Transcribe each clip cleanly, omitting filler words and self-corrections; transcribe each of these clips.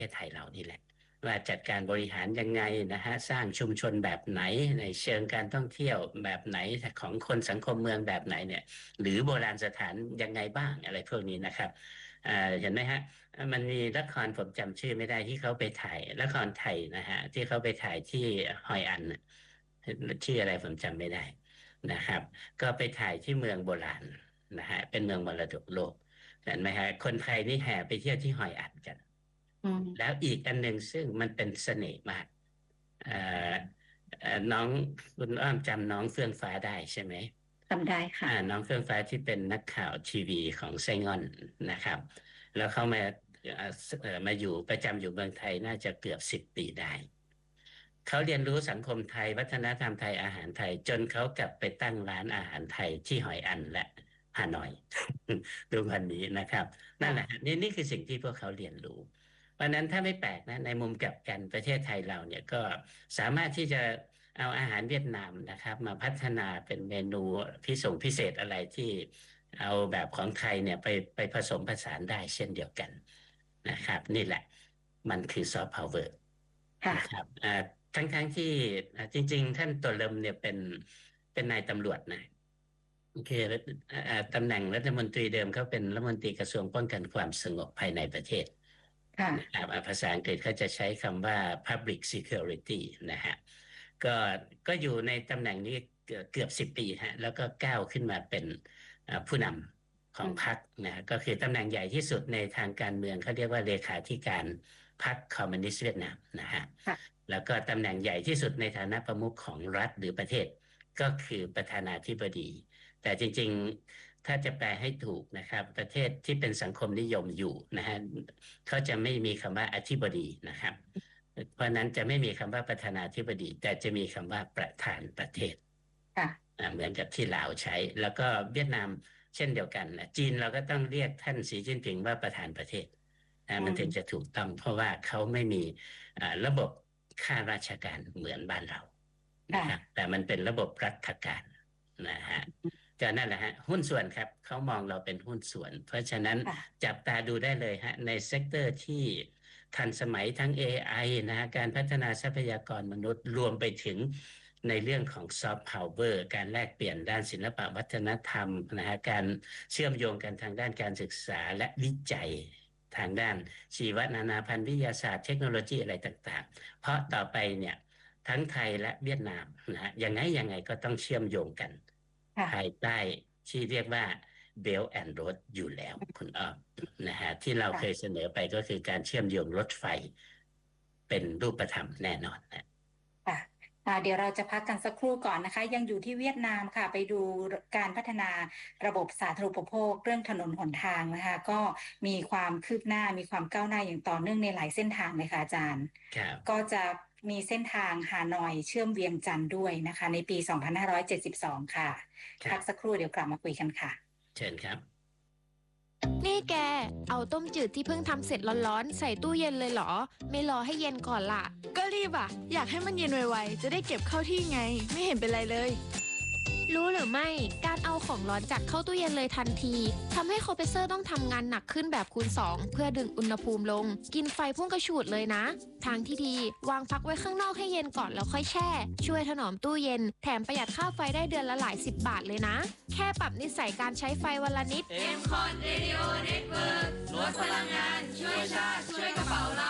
ศไทยเรานี่แหละว่าจัดการบริหารยังไงนะฮะสร้างชุมชนแบบไหนในเชิงการท่องเที่ยวแบบไหนของคนสังคมเมืองแบบไหนเนี่ยหรือโบราณสถานยังไงบ้างอะไรพวกนี้นะครับเห็นไหมฮะมันมีละครผมจำชื่อไม่ได้ที่เขาไปถ่ายละครไทยนะฮะที่เขาไปถ่ายที่ฮอยอันน่ะชื่ออะไรผมจำไม่ได้นะครับก็ไปถ่ายที่เมืองโบราณนะฮะเป็นเมืองมรดกโลกเห็นไหมฮะคนไทยนี่แห่ไปเที่ยวที่ฮอยอันกันอืมแล้วอีกอันหนึ่งซึ่งมันเป็นเสน่ห์มากเอ่อน้องคุณอ้อมจำน้องเฟื่องฟ้าได้ใช่ไหมจำได้ค่ะน้องเฟื่องฟ้าที่เป็นนักข่าวทีวีของไซงอนนะครับแล้วเขามามาอยู่ประจำอยู่เมืองไทยน่าจะเกือบ10 ปีได้เขาเรียนรู้สังคมไทยวัฒนธรรมไทยอาหารไทยจนเขากลับไปตั้งร้านอาหารไทยที่หอยอันและฮานอยทุกวันนี้นะครับนั่นแหละค่ะนี่คือสิ่งที่พวกเขาเรียนรู้ เพราะนั้นถ้าไม่แปลกนะในมุมกลับกันประเทศไทยเราเนี่ยก็สามารถที่จะเอาอาหารเวียดนามนะครับมาพัฒนาเป็นเมนูพิเศษอะไรที่เอาแบบของไทยเนี่ยไปผสมผสานได้เช่นเดียวกันนะครับนี่แหละมันคือซอฟต์พาวเวอร์นะครับค่ะทั้งที่จริงๆท่านตัวเริ่มเนี่ยเป็นนายตำรวจนะโอเคแล้วตำแหน่งรัฐมนตรีเดิมเขาเป็นรัฐมนตรีกระทรวงป้องกันความสงบภายในประเทศค่ะนะครับภาษาอังกฤษเขาจะใช้คำว่า public security นะฮะก็ก็อยู่ในตำแหน่งนี้เกือบ10 ปีฮะแล้วก็ก้าวขึ้นมาเป็นผู้นำของพรรคนะก็คือตำแหน่งใหญ่ที่สุดในทางการเมืองเขาเรียกว่าเลขาธิการพรรคคอมมิวนิสต์เวียดนามนะฮะค่ะแล้วก็ตำแหน่งใหญ่ที่สุดในฐานะประมุขของรัฐหรือประเทศก็คือประธานาธิบดีแต่จริงๆถ้าจะแปลให้ถูกนะครับประเทศที่เป็นสังคมนิยมอยู่นะฮะ เขาจะไม่มีคำว่าอธิบดีนะครับเพราะนั้นจะไม่มีคำว่าประธานาธิบดีแต่จะมีคำว่าประธานประเทศค่ะเหมือนกับที่ลาวใช้แล้วก็เวียดนามเช่นเดียวกันนะจีนเราก็ต้องเรียกท่านสีจิ้นผิงว่าประธานประเทศอืมันถึงจะมถูกต้องเพราะว่าเขาไม่มีระบบข้าราชการเหมือนบ้านเรานะครับค่ะแต่มันเป็นระบบรัฐการนะฮะก็นั่นแหละฮะหุ้นส่วนครับเขามองเราเป็นหุ้นส่วนเพราะฉะนั้นค่ะจับตาดูได้เลยฮะในเซกเตอร์ที่ทันสมัยทั้ง AI นะฮะการพัฒนาทรัพยากรมนุษย์รวมไปถึงในเรื่องของซอฟต์พาวเวอร์การแลกเปลี่ยนด้านศิลปะวัฒนธรรมนะฮะการเชื่อมโยงกันทางด้านการศึกษาและวิจัยทางด้านชีวนานาพันธุ์วิทยาศาสตร์เทคโนโลยีอะไรต่างๆเพราะต่อไปเนี่ยทั้งไทยและเวียดนามนะฮะยังไงก็ต้องเชื่อมโยงกันภายค่ะใต้ที่เรียกว่า Belt and Road อยู่แล้วคุณอ้อมนะฮะที่เราเคยค่ะเสนอไปก็คือการเชื่อมโยงรถไฟเป็นรูปธรรมแน่นอนนะค่ะเดี๋ยวเราจะพักกันสักครู่ก่อนนะคะยังอยู่ที่เวียดนามค่ะไปดูการพัฒนาระบบสาธารณูปโภคเรื่องถนนหนทางนะคะก็มีความคืบหน้ามีความก้าวหน้าอย่างต่อเนื่องในหลายเส้นทางเลยค่ะอาจารย์ก็ครับจะมีเส้นทางฮานอยเชื่อมเวียงจันทร์ด้วยนะคะในปี2572ค่ะพักสักครับครู่เดี๋ยวกลับมาคุยกันค่ะเชิญครับนี่แก เอาต้มจืดที่เพิ่งทำเสร็จร้อนๆใส่ตู้เย็นเลยเหรอ ไม่รอให้เย็นก่อนล่ะก็รีบอ่ะอยากให้มันเย็นไวๆจะได้เก็บเข้าที่ไงไม่เห็นเป็นไรเลยรู้หรือไม่ การเอาของร้อนจัดเข้าตู้เย็นเลยทันทีทำให้คอมเพรสเซอร์ต้องทำงานหนักขึ้นแบบคูณ2เพื่อดึงอุณหภูมิลง กินไฟพุ่งกระฉูดเลยนะ ทางที่ดีวางพักไว้ข้างนอกให้เย็นก่อนแล้วค่อยแช่ ช่วยถนอมตู้เย็นแถมประหยัดค่าไฟได้เดือนละหลาย10 บาทเลยนะ แค่ปรับนิสัยการใช้ไฟวันละนิด M-Con Radio Network ลดพลังงานช่วยชาติช่วยกระเป๋าเรา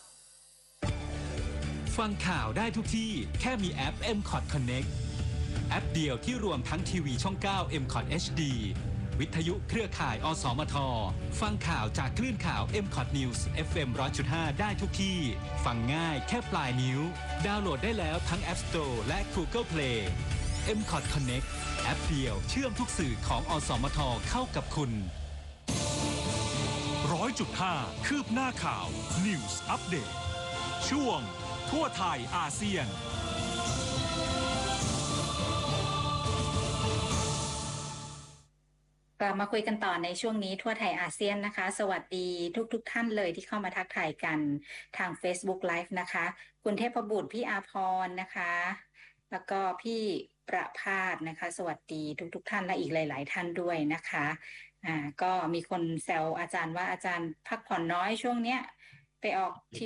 ฟังข่าวได้ทุกที่แค่มีแอป M-Cot Connect แอปเดียวที่รวมทั้งทีวีช่อง 9 M-Cot HD วิทยุเครือข่ายอสมทฟังข่าวจากคลื่นข่าว M-Cot News FM 100.5 ได้ทุกที่ ฟังง่ายแค่ปลายนิ้ว ดาวน์โหลดได้แล้วทั้ง App Store และ Google Play M-Cot Connect แอปเดียวเชื่อมทุกสื่อของอสมทเข้ากับคุณ 100.5 คืบหน้าข่าว News Update ช่วงทั่วไทยอาเซียนกลับมาคุยกันต่อในช่วงนี้ทั่วไทยอาเซียนนะคะสวัสดีทุกท่านเลยที่เข้ามาทักทายกันทาง Facebook Live นะคะคุณเทพบุตรพี่อาพรนะคะแล้วก็พี่ประภาสนะคะสวัสดีทุกท่านและอีกหลายๆท่านด้วยนะคะก็มีคนแซวอาจารย์ว่าอาจารย์พักผ่อนน้อยช่วงเนี้ยไปออกที